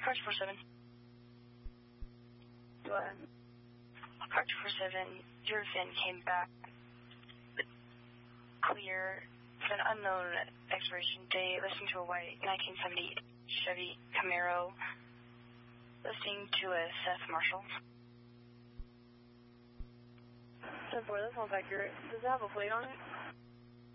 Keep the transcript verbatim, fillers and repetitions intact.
Car two four seven. Go ahead. Car two four seven, your V I N came back clear with an unknown expiration date, listing to a white nineteen seventy Chevy Camaro, listing to a Seth Marshall. ten four, that sounds accurate. Does it have a plate on it?